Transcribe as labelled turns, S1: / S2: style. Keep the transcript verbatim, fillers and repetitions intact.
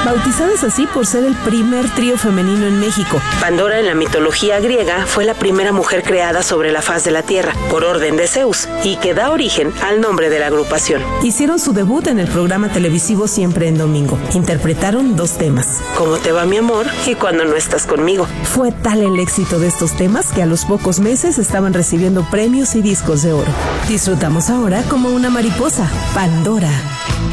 S1: bautizadas así por ser el primer trío femenino en México. Pandora en la mitología griega fue la primera mujer creada sobre la faz de la tierra, por orden de Zeus, y que da origen al nombre de la agrupación. Hicieron su debut en el programa televisivo Siempre en Domingo. Interpretaron dos temas, ¿Cómo te va mi amor? Y Cuando no estás conmigo. Fue tal el éxito de estos temas que a los pocos meses estaban recibiendo premios y discos de oro. Disfrutamos ahora Como una mariposa, Pandora.